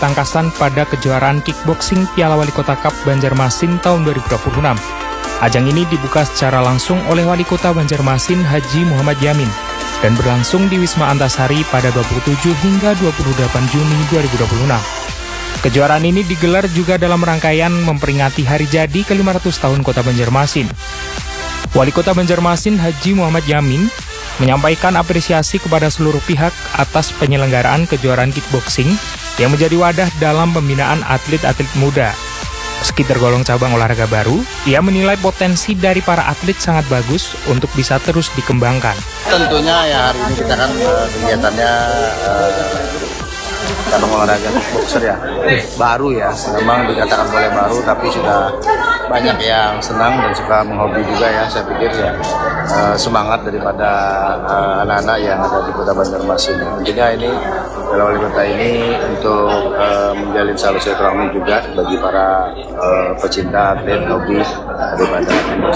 ketangkasan pada kejuaraan kickboxing Piala Wali Kota Cup Banjarmasin tahun 2026. Ajang ini dibuka secara langsung oleh Wali Kota Banjarmasin Haji Muhammad Yamin dan berlangsung di Wisma Antasari pada 27 hingga 28 Juni 2026. Kejuaraan ini digelar juga dalam rangkaian memperingati hari jadi ke-500 tahun Kota Banjarmasin. Wali Kota Banjarmasin Haji Muhammad Yamin menyampaikan apresiasi kepada seluruh pihak atas penyelenggaraan kejuaraan kickboxing yang menjadi wadah dalam pembinaan atlet-atlet muda. Meski tergolong cabang olahraga baru, ia menilai potensi dari para atlet sangat bagus untuk bisa terus dikembangkan. Tentunya ya hari ini kita kan kegiatannya cabang olahraga kickboxer ya, baru ya, memang dikatakan boleh baru tapi sudah banyak yang senang dan suka menghobi juga ya. Saya pikir ya semangat daripada anak-anak yang ada di Kota Banjarmasin. Tentunya ini Piala Wali Kota ini untuk menjalin silaturahmi juga bagi para pecinta atlet hobi daripada